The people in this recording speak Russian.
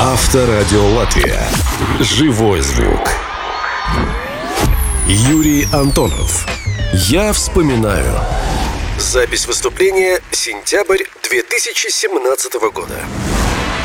Авторадио Латвия. Живой звук. Юрий Антонов. Я вспоминаю. Запись выступления сентябрь 2017 года.